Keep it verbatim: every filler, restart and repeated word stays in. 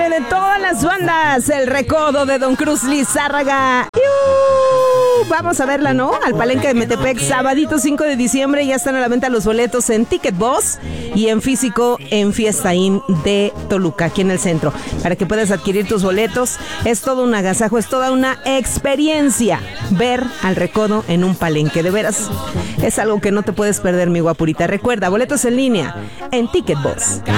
baile de todas las bandas, el recodo de Don Cruz Lizárraga. ¡Yuuu! Vamos a verla, ¿no? Al Palenque de Metepec, sabadito cinco de diciembre. Ya están a la venta los boletos en Ticket Boss y en físico en Fiesta Inn de Toluca, aquí en el centro, para que puedas adquirir tus boletos. Es todo un agasajo, es toda una experiencia ver al recodo en un palenque. De veras, es algo que no te puedes perder, mi guapurita. Recuerda, boletos en línea en Ticket Boss.